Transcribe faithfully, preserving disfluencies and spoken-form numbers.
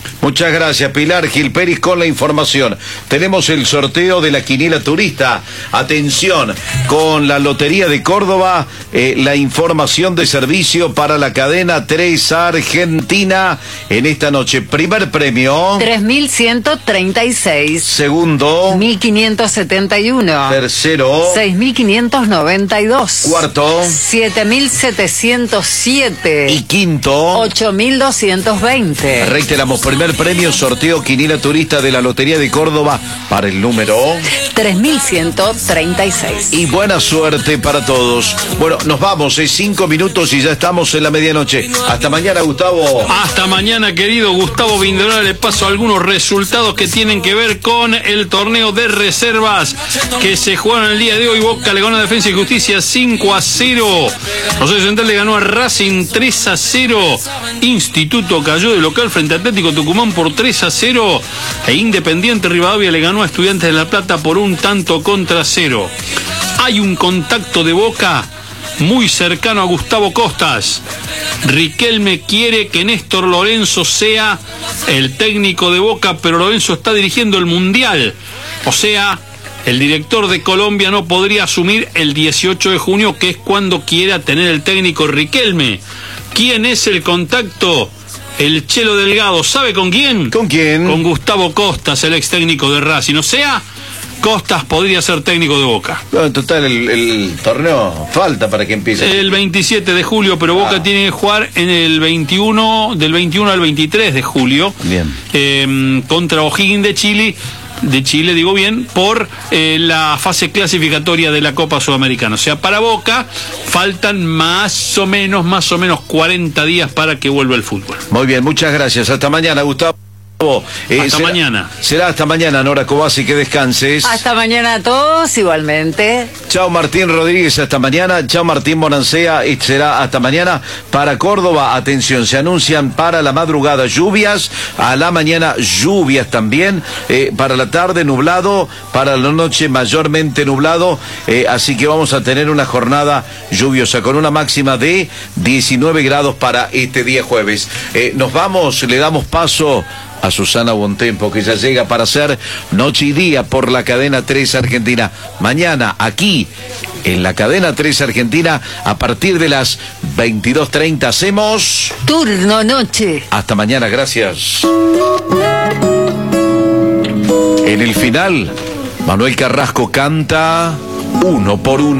Muchas gracias, Pilar Gil Pérez, con la información. Tenemos el sorteo de la quiniela turista. Atención, con la Lotería de Córdoba, eh, la información de servicio para la cadena tres Argentina en esta noche. Primer premio. tres mil ciento treinta y seis. Segundo. mil quinientos setenta y uno. Tercero. seis mil quinientos noventa y dos. Cuarto. siete mil setecientos siete. Y quinto. ocho mil doscientos veinte. Reiteramos, primer premio, sorteo quiniela turista de la Lotería de Córdoba para el número tres mil ciento treinta y seis. Y buena suerte para todos. Bueno, nos vamos, es cinco minutos y ya estamos en la medianoche. Hasta mañana, Gustavo. Hasta mañana, querido Gustavo Vindorá. Le paso algunos resultados que tienen que ver con el torneo de reservas que se jugaron el día de hoy. Boca le ganó a Defensa y Justicia cinco a cero. Rosario Central le ganó a Racing tres a cero. Instituto cayó de local frente a Atlético Tucumán por tres a cero. E Independiente Rivadavia le ganó a Estudiantes de La Plata por un tanto contra cero. Hay un contacto de Boca muy cercano a Gustavo Costas. Riquelme quiere que Néstor Lorenzo sea el técnico de Boca, pero Lorenzo está dirigiendo el Mundial. O sea, el director de Colombia no podría asumir el dieciocho de junio, que es cuando quiera tener el técnico Riquelme. ¿Quién es el contacto? El Chelo Delgado. ¿Sabe con quién? ¿Con quién? Con Gustavo Costas, el ex técnico de Racing. O sea, Costas podría ser técnico de Boca. No, en total, el, el torneo falta para que empiece. El veintisiete de julio, pero Boca ah. tiene que jugar en el veintiuno, del veintiuno al veintitrés de julio. Bien. Eh, contra O'Higgins de Chile. de Chile, digo bien, por eh, la fase clasificatoria de la Copa Sudamericana. O sea, para Boca faltan más o menos, más o menos cuarenta días para que vuelva el fútbol. Muy bien, muchas gracias. Hasta mañana, Gustavo. Eh, hasta será, mañana. Será hasta mañana, Nora Cobasi, que descanses. Hasta mañana a todos, igualmente. Chao Martín Rodríguez, hasta mañana. Chao Martín Bonancea, será hasta mañana. Para Córdoba, atención, se anuncian para la madrugada lluvias, a la mañana lluvias también, eh, para la tarde nublado, para la noche mayormente nublado, eh, así que vamos a tener una jornada lluviosa con una máxima de diecinueve grados para este día jueves. Eh, nos vamos, le damos paso a Susana Bontempo, que ya llega para hacer Noche y Día por la cadena tres Argentina. Mañana, aquí, en la cadena tres Argentina, a partir de las veintidós treinta, hacemos Turno Noche. Hasta mañana, gracias. En el final, Manuel Carrasco canta Uno por Uno.